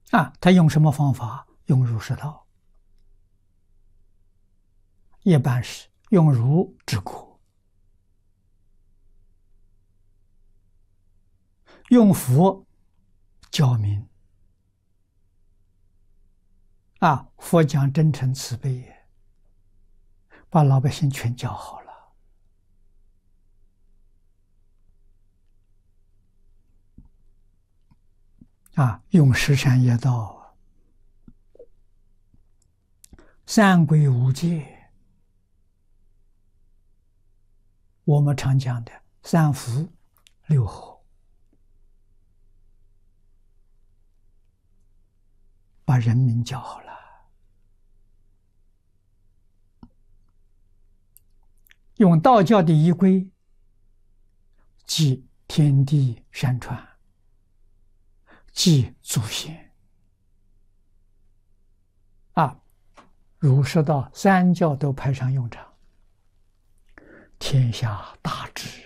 他用什么方法？用儒释道，一般是用儒治国，用佛教民。佛讲真诚慈悲也，把老百姓全教好了。用十善业道，三规五戒，我们常讲的三福六和，把人民教好了。用道教的仪规，即天地山川，即祖先。儒释道三教都派上用场，天下大治。